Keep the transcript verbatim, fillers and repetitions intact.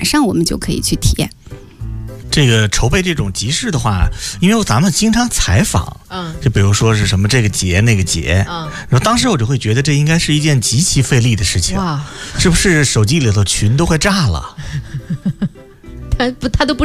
上我们就可以去体验。 这个筹备这种集市的话，因为咱们经常采访， 嗯， 就比如说是什么这个节那个节， 嗯， 然后当时我就会觉得这应该是一件极其费力的事情， 哇， 是不是手机里头群都快炸了？ 他不，他都不